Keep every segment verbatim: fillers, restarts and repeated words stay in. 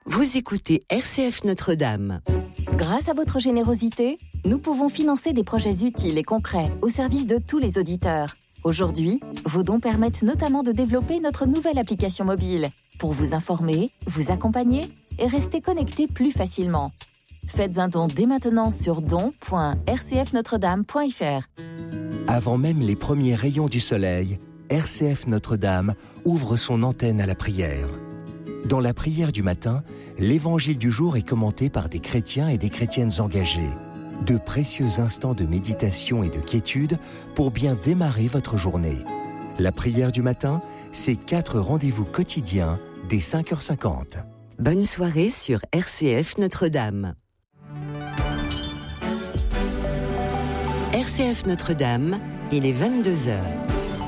Vous écoutez R C F Notre-Dame. Grâce à votre générosité, nous pouvons financer des projets utiles et concrets au service de tous les auditeurs. Aujourd'hui, vos dons permettent notamment de développer notre nouvelle application mobile pour vous informer, vous accompagner et rester connecté plus facilement. Faites un don dès maintenant sur don point r c f notre dame point f r. Avant même les premiers rayons du soleil, R C F Notre-Dame ouvre son antenne à la prière. Dans la prière du matin, l'évangile du jour est commenté par des chrétiens et des chrétiennes engagés. De précieux instants de méditation et de quiétude pour bien démarrer votre journée. La prière du matin, c'est quatre rendez-vous quotidiens dès cinq heures cinquante. Bonne soirée sur R C F Notre-Dame. R C F Notre-Dame, il est vingt-deux heures.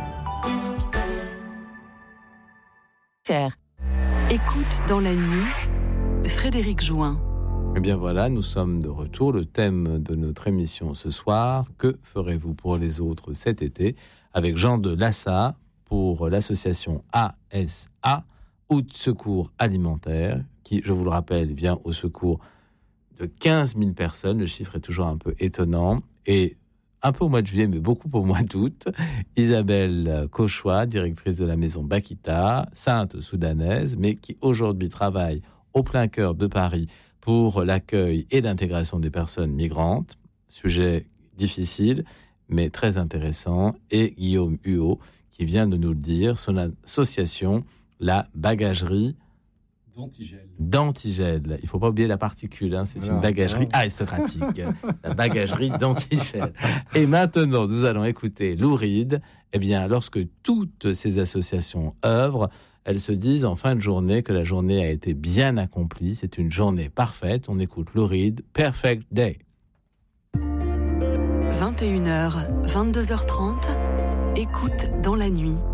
Faire. Écoute dans la nuit, Frédéric Join. Eh bien voilà, nous sommes de retour. Le thème de notre émission ce soir, que ferez-vous pour les autres cet été, avec Jean de Lassa pour l'association A S A, Août Secours Alimentaire, qui, je vous le rappelle, vient au secours de quinze mille personnes. Le chiffre est toujours un peu étonnant. Et un peu au mois de juillet, mais beaucoup au mois d'août, Isabelle Cauchois, directrice de la maison Bakita, sainte soudanaise, mais qui aujourd'hui travaille au plein cœur de Paris pour l'accueil et l'intégration des personnes migrantes. Sujet difficile, mais très intéressant. Et Guillaume Huot, qui vient de nous le dire, son association, la bagagerie D'Antigel. D'Antigel. Il ne faut pas oublier la particule, hein, c'est alors, une bagagerie alors. aristocratique. La bagagerie d'Antigel. Et maintenant, nous allons écouter Lou Reed. Eh bien, lorsque toutes ces associations œuvrent, elles se disent en fin de journée que la journée a été bien accomplie. C'est une journée parfaite. On écoute Lou Reed, Perfect Day. vingt et une heures, vingt-deux heures trente, écoute dans la nuit.